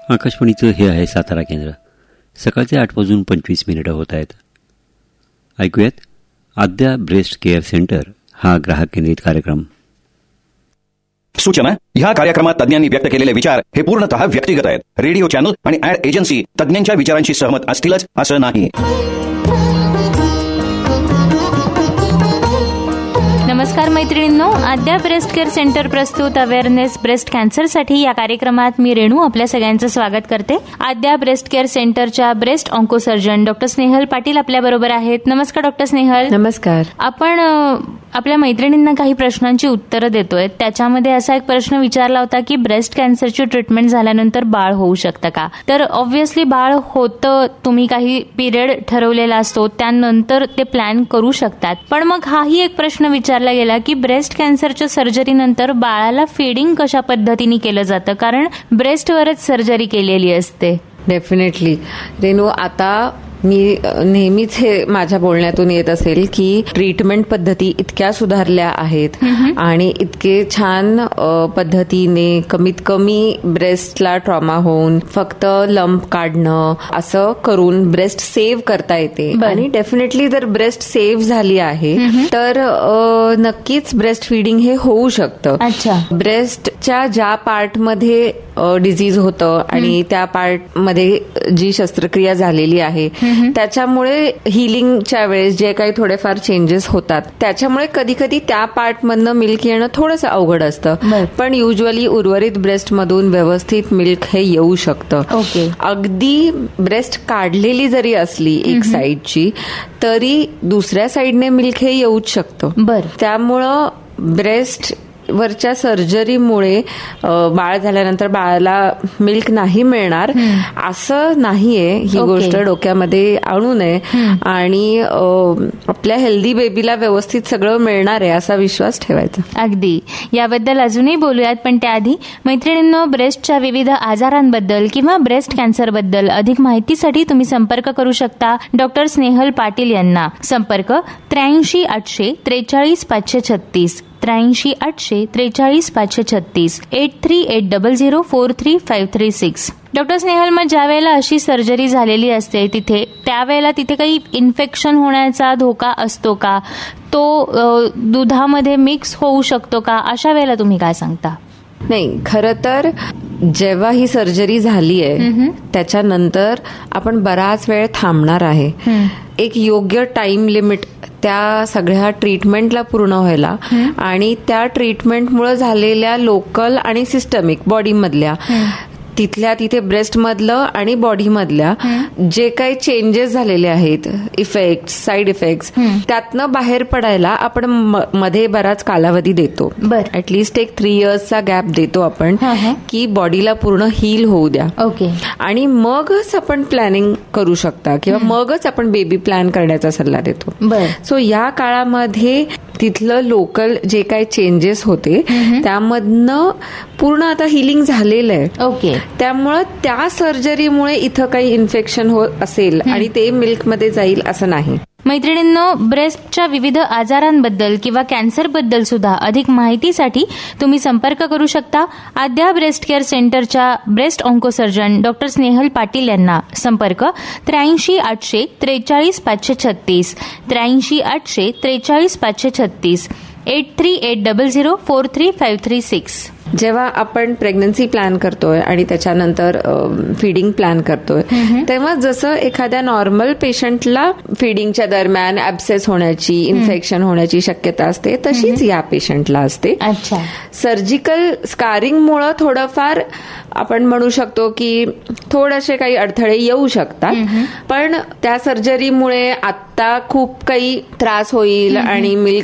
आकाशवाणीचं हे आहे सातारा केंद्र. सकाळचे 8:25 होत आहेत. ऐकूयात आद्या ब्रेस्ट केअर सेंटर हा ग्राहक केंद्रित कार्यक्रम. सूचना: ह्या कार्यक्रमात तज्ञांनी व्यक्त केलेले विचार हे पूर्णतः व्यक्तिगत आहेत. रेडिओ चॅनल आणि ऍड एजन्सी तज्ञांच्या विचारांशी सहमत असतीलच असं नाही. नमस्कार मैत्रिणींनो, आद्या ब्रेस्ट केअर सेंटर प्रस्तुत अवेअरनेस ब्रेस्ट कॅन्सरसाठी या कार्यक्रमात मी रेणू आपल्या सगळ्यांचं स्वागत करते. आद्या ब्रेस्ट केअर सेंटरच्या breast oncosurgeon doctor Snehal Patil आपल्या बरोबर आहेत. नमस्कार डॉक्टर स्नेहल. नमस्कार. आपण आपल्या मैत्रिणींना काही प्रश्नांची उत्तरं देतोय. त्याच्यामध्ये असा एक प्रश्न विचारला होता की ब्रेस्ट कॅन्सरची ट्रीटमेंट झाल्यानंतर बाळ होऊ शकतं का? तर ऑब्व्हियसली बाळ होतं, तुम्ही काही पिरियड ठरवलेला असतो त्यानंतर ते प्लॅन करू शकतात. पण मग हाही एक प्रश्न विचारला गेला की ब्रेस्ट कॅन्सरच्या सर्जरीनंतर बाळाला फीडिंग कशा पद्धतीने केलं जातं, कारण ब्रेस्टवरच सर्जरी केलेली असते. डेफिनेटली रेणू, आता मी नेहमीच हे माझ्या बोलण्यातून येत असेल की ट्रीटमेंट पद्धती इतक्या सुधारल्या आहेत आणि इतके छान पद्धतीने कमीत कमी ब्रेस्टला ट्रॉमा होऊन फक्त लंप काढणं असं करून ब्रेस्ट सेव्ह करता येते. आणि डेफिनेटली जर ब्रेस्ट सेव्ह झाली आहे तर नक्कीच ब्रेस्ट फिडिंग हे होऊ शकतं. ब्रेस्टच्या ज्या पार्टमध्ये डिझीज होतं आणि त्या पार्टमध्ये जी शस्त्रक्रिया झालेली आहे त्याच्यामुळे हिलिंगच्या वेळेस जे काही थोडेफार चेंजेस होतात त्याच्यामुळे कधी कधी त्या पार्टमधनं मिल्क येणं थोडंसं अवघड असतं. पण युजली उर्वरित ब्रेस्टमधून व्यवस्थित मिल्क हे येऊ शकतं. अगदी ब्रेस्ट काढलेली जरी असली एक साईडची तरी दुसऱ्या साईडने मिल्क हे येऊच शकतं. त्यामुळं ब्रेस्ट वरच्या सर्जरीमुळे बाळ झाल्यानंतर बाळाला मिल्क नाही मिळणार असं नाहीये. ही गोष्ट डोक्यामध्ये आणू नये आणि आपल्या हेल्दी बेबीला व्यवस्थित सगळं मिळणार आहे असा विश्वास ठेवायचा. अगदी, याबद्दल अजूनही बोलूयात. पण त्याआधी मैत्रिणींनो, ब्रेस्टच्या विविध आजारांबद्दल किंवा ब्रेस्ट कॅन्सरबद्दल अधिक माहितीसाठी तुम्ही संपर्क करू शकता डॉक्टर स्नेहल पाटील यांना. संपर्क 83 800 43 536 83 800 43 536 8380 43 डॉक्टर स्नेहल, मग ज्या वेळेला अशी सर्जरी झालेली असते तिथे त्यावेळेला तिथे काही इन्फेक्शन होण्याचा धोका असतो का? तो दुधामध्ये मिक्स होऊ शकतो का? अशा वेळेला तुम्ही काय सांगता? नाही, खरं तर जेव्हा ही सर्जरी झाली आहे त्याच्यानंतर आपण बराच वेळ थांबणार आहे. एक योग्य टाइम लिमिट त्या सगळ्या ट्रीटमेंटला पूर्ण व्हायला आणि त्या ट्रीटमेंटमुळे झालेल्या लोकल आणि सिस्टमिक बॉडीमधल्या तिथल्या तिथे ब्रेस्टमधलं आणि बॉडीमधल्या जे काही चेंजेस झालेले आहेत, इफेक्ट, साईड इफेक्ट्स, त्यातनं बाहेर पडायला आपण मध्ये बराच कालावधी देतो. ऍटलिस्ट एक 3 इयर्सचा गॅप देतो आपण की बॉडीला पूर्ण हील होऊ द्या. आणि मगच आपण प्लॅनिंग करू शकता किंवा मगच आपण बेबी प्लॅन करण्याचा सल्ला देतो. सो या काळामध्ये तिथलं लोकल जे काही चेंजेस होते त्यामधनं पूर्ण आता हिलिंग झालेलं आहे. त्यामुळं त्या सर्जरीमुळे इथं काही इन्फेक्शन होत असेल आणि ते मिल्कमध्ये जाईल असं नाही. मैत्रिणींनो, ब्रेस्टच्या विविध आजारांबद्दल किंवा कॅन्सरबद्दल सुद्धा अधिक माहितीसाठी तुम्ही संपर्क करू शकता आद्या ब्रेस्ट केअर सेंटरच्या breast oncosurgeon doctor Snehal Patil यांना. संपर्क 83 800 43 536 83 800 43 536 8380 43 जेव्हा आपण प्रेग्नन्सी प्लॅन करतोय आणि त्याच्यानंतर फीडिंग प्लॅन करतोय तेव्हा जसं एखाद्या नॉर्मल पेशंटला फीडिंगच्या दरम्यान ऍब्सेस होण्याची, इन्फेक्शन होण्याची शक्यता असते तशीच या पेशंटला असते. सर्जिकल स्कारिंगमुळे थोडंफार आपण म्हणू शकतो की थोडेसे काही अडथळे येऊ शकतात. पण त्या सर्जरीमुळे आता खूप काही त्रास होईल आणि मिल्क